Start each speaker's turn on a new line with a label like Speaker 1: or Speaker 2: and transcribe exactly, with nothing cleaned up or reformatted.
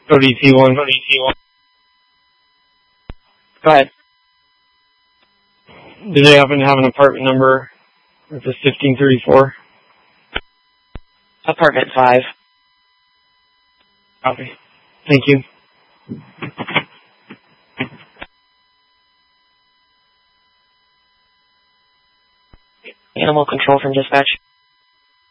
Speaker 1: Code E T one. Code E T one.
Speaker 2: Go ahead.
Speaker 1: Do they happen to have an apartment number? It's a fifteen thirty-four.
Speaker 2: Apartment five.
Speaker 1: Copy. Thank you.
Speaker 2: Animal control from dispatch.